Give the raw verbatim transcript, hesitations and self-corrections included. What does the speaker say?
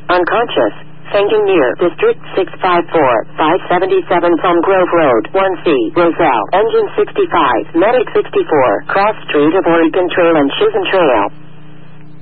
Unconscious. Fainting near District six five four, five seventy-seven Plum Grove Road, one C, Roselle. Engine sixty-five, Medic sixty-four, Cross Street of Oregon Trail and Chisholm Trail.